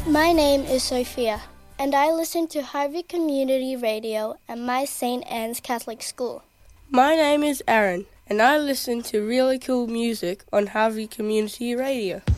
My name is Sophia, and I listen to Harvey Community Radio at my St. Anne's Catholic School. My name is Aaron, and I listen to really cool music on Harvey Community Radio.